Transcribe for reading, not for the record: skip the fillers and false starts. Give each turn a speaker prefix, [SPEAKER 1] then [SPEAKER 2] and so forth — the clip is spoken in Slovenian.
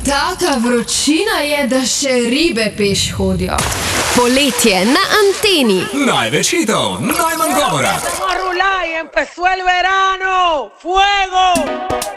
[SPEAKER 1] Taka vročina je, da še ribe peš hodijo.
[SPEAKER 2] Poletje na Anteni.
[SPEAKER 3] Največ hitov, najmanj govora.
[SPEAKER 4] ¡Vamos a rular y empezó el verano! ¡Fuego!